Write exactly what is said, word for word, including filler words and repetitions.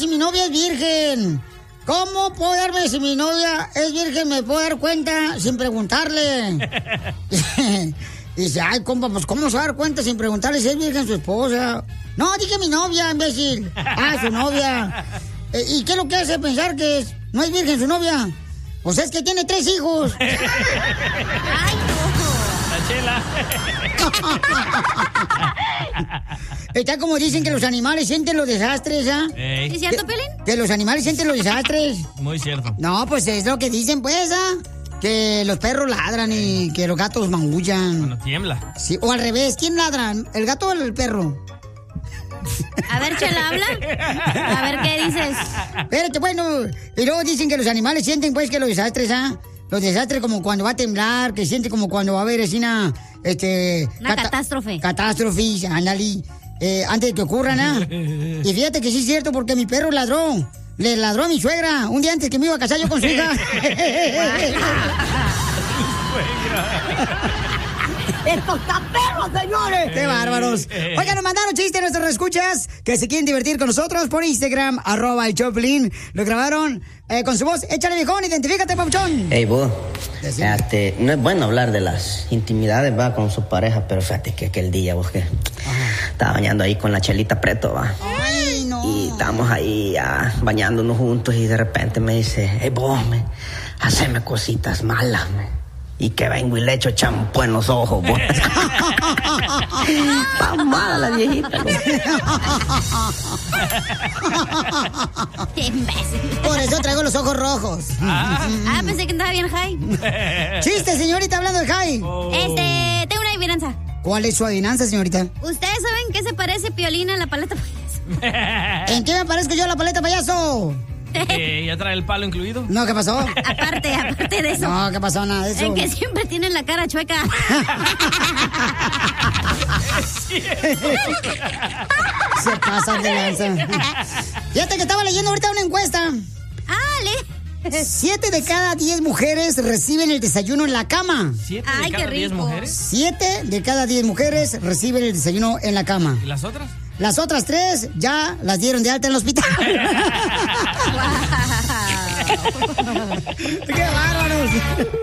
si mi novia es virgen? ¿Cómo puedo darme si mi novia es virgen? ¿Me puedo dar cuenta sin preguntarle? Y dice, ay, compa, pues ¿cómo se va a dar cuenta sin preguntarle si es virgen su esposa? No, dije mi novia, imbécil. Ah, su novia. Eh, ¿Y qué es lo que hace pensar que es, no es virgen su novia? Pues es que tiene tres hijos. Ay, no. La chela. Está como dicen que los animales sienten los desastres, ¿ah? ¿eh? ¿Es cierto, Pelín? Que los animales sienten los desastres. Muy cierto. No, pues es lo que dicen, pues, ¿ah? Que los perros ladran y que los gatos maullan. Cuando tiembla. Sí, o al revés, ¿quién ladra? ¿El gato o el perro? A ver, Chela, habla. A ver, ¿qué dices? Espérate, bueno, y luego dicen que los animales sienten, pues, que los desastres, ¿ah? Los desastres como cuando va a temblar, que sienten como cuando va a haber así una, este... Una cata- catástrofe. Catástrofes, ándale, eh, antes de que ocurran, ¿ah? Y fíjate que sí es cierto porque mi perro ladró. Le ladró a mi suegra un día antes que me iba a casar yo con su hija. ¡Estos está perros, señores! ¡Qué bárbaros! Oigan, nos mandaron chistes nuestros escuchas que se quieren divertir con nosotros por Instagram, arroba el Choplin. Lo grabaron eh, con su voz. Échale, viejón, identifícate, papuchón. Hey, vos, este, no es bueno hablar de las intimidades, va, con su pareja, pero fíjate que aquel día, vos, que Ajá. estaba bañando ahí con la Chelita Preto, va. Ay, no. Y estábamos ahí ah, bañándonos juntos y de repente me dice, hey, vos, me, haceme cositas malas, me. Y que vengo y le echo champú en los ojos, vos. Está mala la viejita, Qué imbécil. Por eso traigo los ojos rojos. Ah, ah pensé que andaba bien high. Chiste, señorita, hablando de high. Oh. Este, tengo una adivinanza. ¿Cuál es su adivinanza, señorita? ¿Ustedes saben qué se parece Piolín a la paleta payaso? ¿En qué me parezco yo a la paleta payaso? ¿Que ya trae el palo incluido? No, ¿qué pasó? Aparte, aparte de eso. No, ¿qué pasó? Nada de eso. En que siempre tienen la cara chueca. Se pasan de lanza. Fíjate que estaba leyendo ahorita una encuesta. Ah, le. Siete de cada diez mujeres reciben el desayuno en la cama. ¿Siete Ay, de cada qué diez rico. mujeres? Siete de cada diez mujeres reciben el desayuno en la cama. ¿Y las otras? Las otras tres ya las dieron de alta en el hospital. ¡Qué bárbaros!